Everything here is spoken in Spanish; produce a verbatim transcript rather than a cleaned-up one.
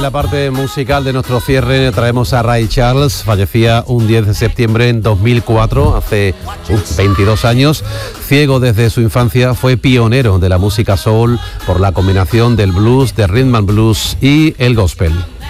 En la parte musical de nuestro cierre traemos a Ray Charles. Fallecía un diez de septiembre en dos mil cuatro, hace uh, veintidós años. Ciego desde su infancia, fue pionero de la música soul por la combinación del blues, del rhythm and blues y el gospel.